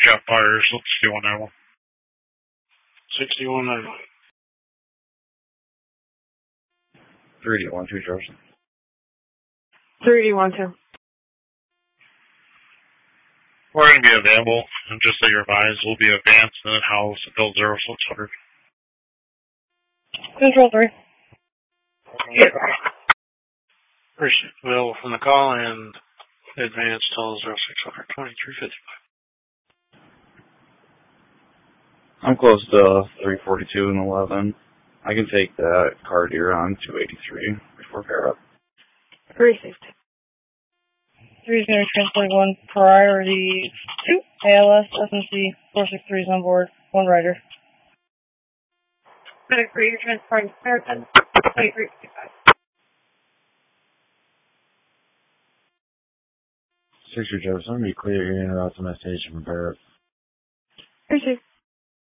got fires. Let's see on that one. 6191. 3D12 Jefferson. 3D12. We're going to be available, and just so you're advised, we'll be advanced and then house until 0600. Control 3. Appreciate available from the call and advance till 0600 2355. I'm close to 342 and 11. I can take that card here on 283 before pair up. 360. 3 is going to transport 1 priority 2. ALS, SMC, 463 is on board. 1 rider. Medic 3, you're transporting American 2355. 6 Jefferson, be clear your inner route to my station from pair up. 3-2.